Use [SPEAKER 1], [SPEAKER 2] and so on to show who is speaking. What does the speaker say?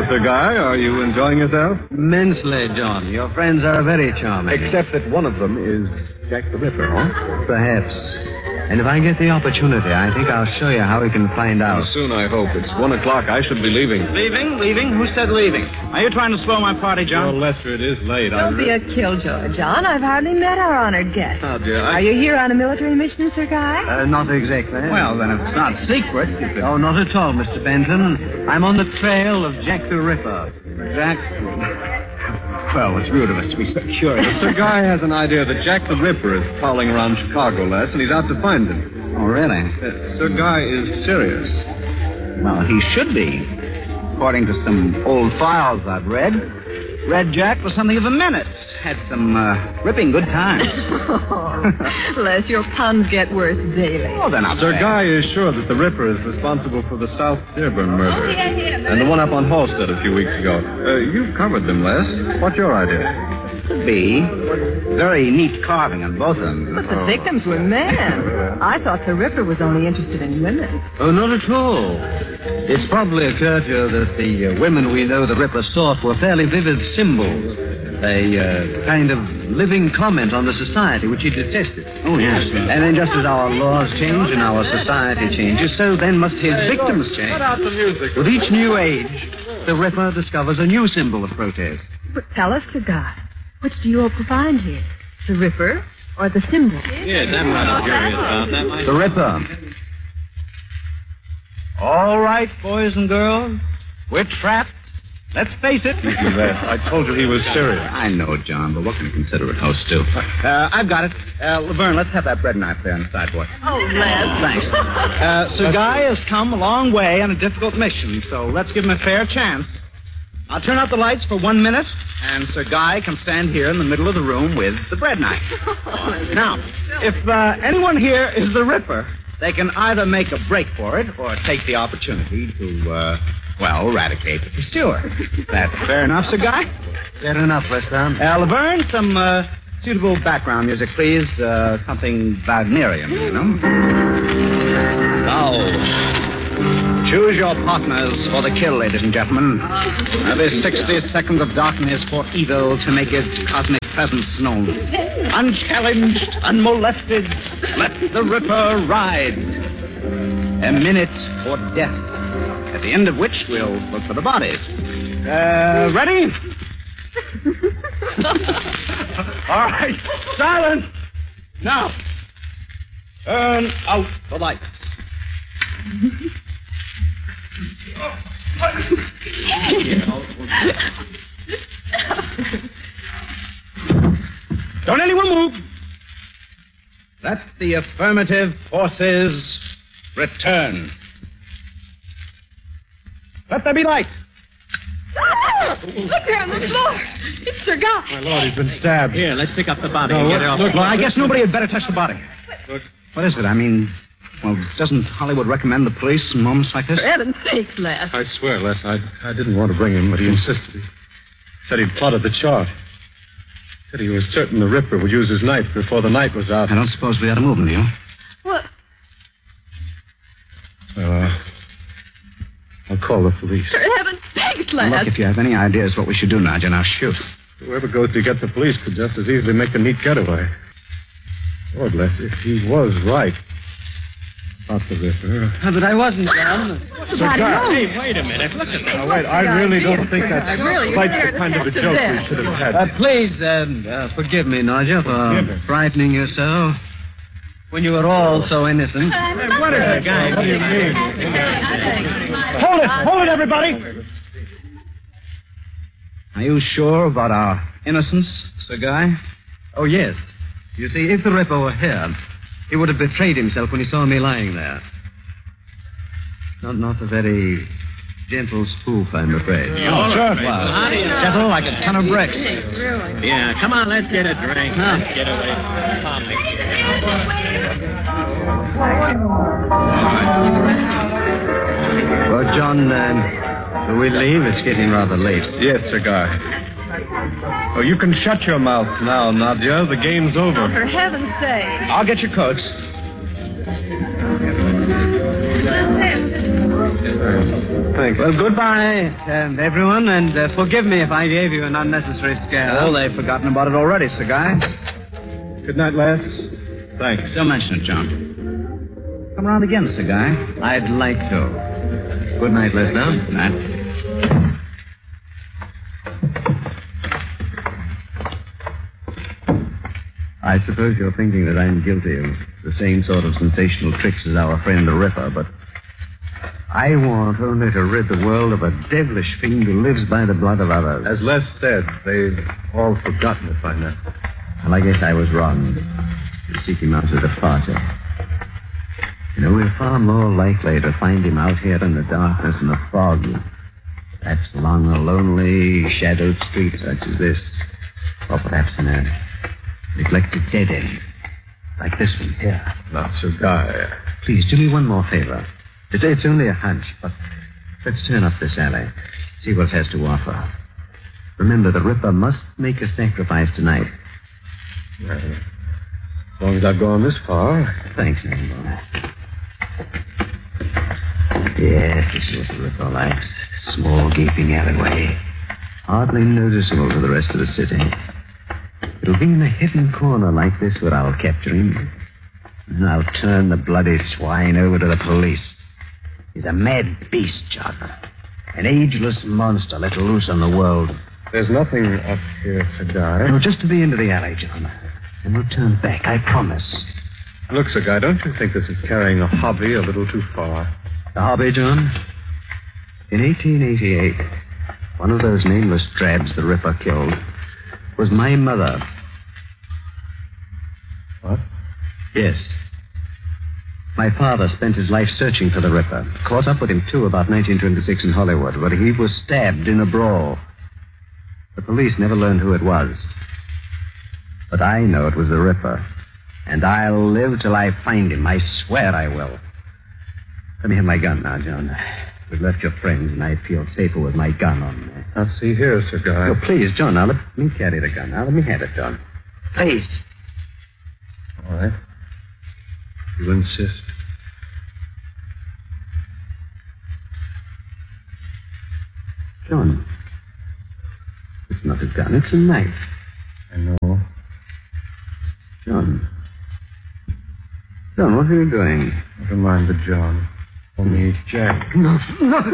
[SPEAKER 1] Sir Guy, are you enjoying yourself?
[SPEAKER 2] Immensely, John. Your friends are very charming.
[SPEAKER 1] Except that one of them is Jack the Ripper, huh?
[SPEAKER 2] Perhaps. And if I get the opportunity, I think I'll show you how we can find out.
[SPEAKER 1] Soon, I hope. It's 1 o'clock. I should be leaving.
[SPEAKER 3] Leaving? Who said leaving? Are you trying to spoil my party, John?
[SPEAKER 1] Well, Lester, it is late.
[SPEAKER 4] Don't be a killjoy, John. I've hardly met our honored guest.
[SPEAKER 1] Oh, dear.
[SPEAKER 4] Are you here on a military mission, Sir Guy?
[SPEAKER 2] Not exactly.
[SPEAKER 3] Well, then if it's not secret, you could...
[SPEAKER 2] Oh, not at all, Mr. Benton. I'm on the trail of Jack the Ripper.
[SPEAKER 3] Jack... Well, it's rude of us to be so curious.
[SPEAKER 1] Sir Guy has an idea that Jack the Ripper is prowling around Chicago, Les, and he's out to find him.
[SPEAKER 3] Oh, really?
[SPEAKER 1] Sir Guy is serious.
[SPEAKER 3] Well, he should be. According to some old files I've read, Red Jack was something of a menace. Had some ripping good times.
[SPEAKER 4] Les, your puns get worse daily.
[SPEAKER 3] Oh, they're not
[SPEAKER 1] Sir
[SPEAKER 3] bad.
[SPEAKER 1] Guy is sure that the Ripper is responsible for the South Dearborn murder. And the one up on Halstead a few weeks ago. You've covered them, Les. What's your idea?
[SPEAKER 3] Could be. Very neat carving on both of them.
[SPEAKER 4] But the victims were men. I thought the Ripper was only interested in women.
[SPEAKER 2] Oh, not at all. It's probably occurred to you that the women we know the Ripper sought were fairly vivid symbols. A kind of living comment on the society which he detested.
[SPEAKER 3] Oh, yes.
[SPEAKER 2] And then just as our laws change and our society changes, so then must his victims change.
[SPEAKER 1] Cut out the music.
[SPEAKER 2] With each new age, the Ripper discovers a new symbol of protest.
[SPEAKER 4] But tell us, Sir Guy, which do you hope to find here? The Ripper or the symbol?
[SPEAKER 5] Yes, I'm rather curious about that myself.
[SPEAKER 2] The Ripper.
[SPEAKER 3] All right, boys and girls. We're trapped. Let's face it.
[SPEAKER 1] Les, I told you he was serious.
[SPEAKER 3] I know, John, but what can a considerate host do? I've got it. Laverne, let's have that bread knife there on the sideboard.
[SPEAKER 4] Oh, Les.
[SPEAKER 3] Thanks. Sir Guy has come a long way on a difficult mission, so let's give him a fair chance. I'll turn out the lights for 1 minute, and Sir Guy can stand here in the middle of the room with the bread knife. Now, if anyone here is the Ripper, they can either make a break for it or take the opportunity to, eradicate the pursuer. That's fair enough, Sir Guy?
[SPEAKER 2] Fair enough, Lester.
[SPEAKER 3] Laverne, some suitable background music, please. Something Wagnerian, you know. Now, choose your partners for the kill, ladies and gentlemen. Every 60 seconds of darkness for evil to make its cosmic presence known. Unchallenged, unmolested, let the Ripper ride. A minute for death, at the end of which we'll look for the bodies. Ready? All right, silence. Now, turn out the lights. Don't anyone move. Let the affirmative forces return. Let there be light.
[SPEAKER 4] Look there on the floor. It's Sir Guy.
[SPEAKER 1] My Lord, he's been stabbed.
[SPEAKER 5] Here, let's pick up the body
[SPEAKER 1] No,
[SPEAKER 5] and get it off.
[SPEAKER 1] look,
[SPEAKER 3] Well, I guess nobody had better touch the body.
[SPEAKER 1] Look.
[SPEAKER 3] What is it? I mean, well, doesn't Hollywood recommend the police in moments like this?
[SPEAKER 4] For heaven's sakes, Les.
[SPEAKER 1] I swear, Les, I didn't want to bring him, but he insisted. He said he'd plotted the chart. Said he was certain the Ripper would use his knife before the night was out.
[SPEAKER 3] I don't suppose we ought to move him, do you?
[SPEAKER 4] What?
[SPEAKER 1] Well, I'll call the police.
[SPEAKER 4] For heaven's sakes, Les.
[SPEAKER 3] Look, if you have any ideas what we should do, Nadja, now shoot.
[SPEAKER 1] Whoever goes to get the police could just as easily make a neat getaway. Lord, Les, if he was right about the Ripper...
[SPEAKER 2] But I wasn't, John.
[SPEAKER 4] What's the body?
[SPEAKER 5] Hey, wait a minute. Look at
[SPEAKER 1] Now, wait, I really don't think that's
[SPEAKER 4] Really,
[SPEAKER 1] quite
[SPEAKER 4] you're
[SPEAKER 1] the kind of a
[SPEAKER 4] scared to
[SPEAKER 1] joke we
[SPEAKER 4] death.
[SPEAKER 1] should have had.
[SPEAKER 2] Please, forgive me, Nadja,
[SPEAKER 1] Forgive
[SPEAKER 2] for
[SPEAKER 1] him.
[SPEAKER 2] frightening you so. When you were all so innocent.
[SPEAKER 5] what is the guy?
[SPEAKER 1] What do you mean?
[SPEAKER 3] Hold it, everybody! Are you sure about our innocence, Sir Guy?
[SPEAKER 2] Oh, yes. You see, if the Ripper were here, he would have betrayed himself when he saw me lying there. Not a very gentle spoof, I'm afraid.
[SPEAKER 3] Oh, sure it was.
[SPEAKER 5] How do you...
[SPEAKER 3] Gentle like a ton of bricks.
[SPEAKER 4] Really?
[SPEAKER 5] Yeah, come on, let's get a drink. Let's get away from the public.
[SPEAKER 2] Well, John, will we leave? It's getting rather late.
[SPEAKER 1] Yes, Sir Guy. Oh, you can shut your mouth now, Nadia. The game's over.
[SPEAKER 4] For heaven's sake.
[SPEAKER 3] I'll get your coats.
[SPEAKER 1] Thanks.
[SPEAKER 2] Well, goodbye, everyone, and forgive me if I gave you an unnecessary scare.
[SPEAKER 3] Oh, they've forgotten about it already, Sir Guy.
[SPEAKER 1] Good night, lads. Thanks.
[SPEAKER 3] Don't mention it, John. Come around again, Sir Guy.
[SPEAKER 2] I'd like to. Good night, Lester.
[SPEAKER 3] Good night.
[SPEAKER 2] I suppose you're thinking that I'm guilty of the same sort of sensational tricks as our friend the Ripper, but I want only to rid the world of a devilish fiend who lives by the blood of others.
[SPEAKER 1] As Les said, they've all forgotten it by now.
[SPEAKER 2] Well, I guess I was wrong to seek him out at a party. You know, we're far more likely to find him out here in the darkness and the fog, perhaps along a lonely, shadowed street such as this, or perhaps in a neglected dead end, like this one here.
[SPEAKER 1] Now, Sir Guy.
[SPEAKER 2] Please, do me one more favor. It's only a hunch, but let's turn up this alley, see what it has to offer. Remember, the Ripper must make a sacrifice tonight.
[SPEAKER 1] Well, as long as I've gone this far.
[SPEAKER 2] Thanks, Nanbo. Yes, this is what the Ripper likes. Small, gaping alleyway. Hardly noticeable to the rest of the city. It'll be in a hidden corner like this where I'll capture him. And I'll turn the bloody swine over to the police. He's a mad beast, John. An ageless monster let loose on the world.
[SPEAKER 1] There's nothing up here, Sir Guy.
[SPEAKER 2] No, just to the end of the alley, John. And we'll turn back, I promise.
[SPEAKER 1] Look, Sir Guy, don't you think this is carrying a hobby a little too far?
[SPEAKER 2] The hobby, John? In 1888, one of those nameless drabs the Ripper killed was my mother.
[SPEAKER 1] What?
[SPEAKER 2] Yes. My father spent his life searching for the Ripper. Caught up with him, too, about 1926 in Hollywood, where he was stabbed in a brawl. The police never learned who it was. But I know it was the Ripper. And I'll live till I find him. I swear I will. Let me have my gun now, John. We've left your friends, and I feel safer with my gun on me.
[SPEAKER 1] Now, see here, Sir Guy.
[SPEAKER 2] Oh, please, John, now let me carry the gun. Now, let me have it, John. Please.
[SPEAKER 1] All right. You insist.
[SPEAKER 2] John, it's not a gun, it's a knife.
[SPEAKER 1] I know.
[SPEAKER 2] John, what are you doing?
[SPEAKER 1] Never mind the John. Only Jack.
[SPEAKER 2] No.